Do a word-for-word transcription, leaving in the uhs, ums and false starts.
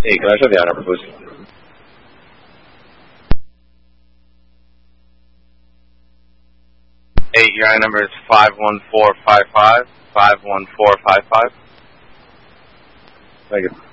Hey, can I have the honor, please? Hey, your I number is five one four five five, five one four five five. Thank you.